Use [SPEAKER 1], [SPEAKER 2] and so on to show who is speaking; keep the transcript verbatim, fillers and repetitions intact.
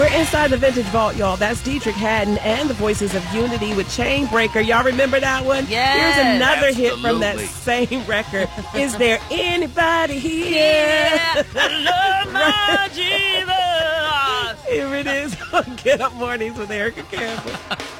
[SPEAKER 1] We're inside the Vintage Vault, y'all. That's Deitrick Haddon and the Voices of Unity with Chainbreaker. Y'all remember that one?
[SPEAKER 2] Yes.
[SPEAKER 1] Here's another
[SPEAKER 3] Absolutely.
[SPEAKER 1] hit from that same record. Is there anybody here?
[SPEAKER 2] Yeah, I love my Jesus.
[SPEAKER 1] Here it is on Get Up Mornings with Erica Campbell.